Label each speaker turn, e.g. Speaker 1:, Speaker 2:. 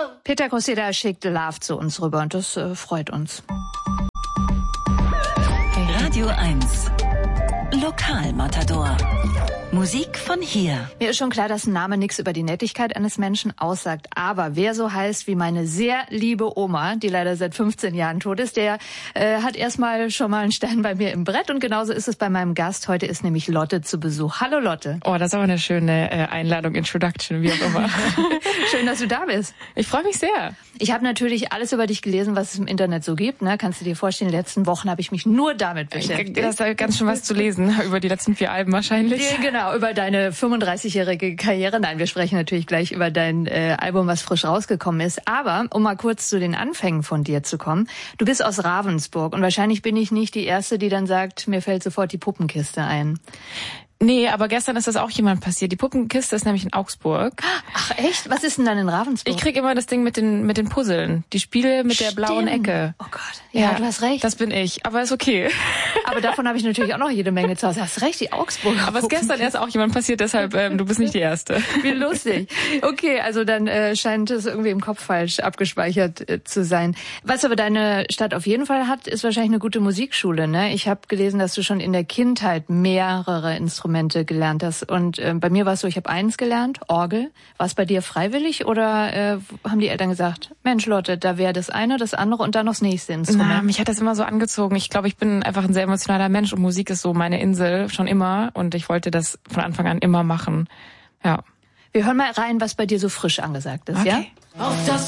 Speaker 1: Peter Koseda schickt Love zu uns rüber und das freut uns.
Speaker 2: Radio 1 Lokalmatador. Musik von hier.
Speaker 1: Mir ist schon klar, dass ein Name nichts über die Nettigkeit eines Menschen aussagt. Aber wer so heißt wie meine sehr liebe Oma, die leider seit 15 Jahren tot ist, der hat erstmal schon mal einen Stein bei mir im Brett. Und genauso ist es bei meinem Gast. Heute ist nämlich Lotte zu Besuch. Hallo Lotte.
Speaker 3: Oh, das ist aber eine schöne Einladung, Introduction, wie auch immer.
Speaker 1: Schön, dass du da bist.
Speaker 3: Ich freue mich sehr.
Speaker 1: Ich habe natürlich alles über dich gelesen, was es im Internet so gibt. Ne? Kannst du dir vorstellen, in den letzten Wochen habe ich mich nur damit beschäftigt.
Speaker 3: Das ist ganz schön was zu lesen, über die letzten 4 Alben wahrscheinlich.
Speaker 1: Genau, über deine 35-jährige Karriere. Nein, wir sprechen natürlich gleich über dein Album, was frisch rausgekommen ist. Aber um mal kurz zu den Anfängen von dir zu kommen. Du bist aus Ravensburg und wahrscheinlich bin ich nicht die Erste, die dann sagt, mir fällt sofort die Puppenkiste ein.
Speaker 3: Nee, aber gestern ist das auch jemand passiert. Die Puppenkiste ist nämlich in Augsburg.
Speaker 1: Ach echt? Was ist denn dann in Ravensburg?
Speaker 3: Ich krieg immer das Ding mit den Puzzeln. Die Spiele mit der blauen Ecke.
Speaker 1: Oh Gott. Ja, du hast recht.
Speaker 3: Das bin ich. Aber ist okay.
Speaker 1: Aber davon habe ich natürlich auch noch jede Menge zu Hause. Hast recht, die Augsburger.
Speaker 3: Aber es ist gestern erst auch jemand passiert, deshalb du bist nicht die Erste.
Speaker 1: Wie lustig. Okay, also dann scheint es irgendwie im Kopf falsch abgespeichert zu sein. Was aber deine Stadt auf jeden Fall hat, ist wahrscheinlich eine gute Musikschule. Ne? Ich habe gelesen, dass du schon in der Kindheit mehrere Instrumente gelernt hast. Und bei mir war es so, ich habe eins gelernt, Orgel. War es bei dir freiwillig oder haben die Eltern gesagt, Mensch Lotte, da wäre das eine, das andere und dann noch das nächste Instrument?
Speaker 3: Na, mich hat das immer so angezogen. Ich glaube, ich bin einfach ein sehr emotionaler Mensch und Musik ist so meine Insel schon immer und ich wollte das von Anfang an immer machen. Ja.
Speaker 1: Wir hören mal rein, was bei dir so frisch angesagt ist,
Speaker 3: okay.
Speaker 1: Ja?
Speaker 4: Auf das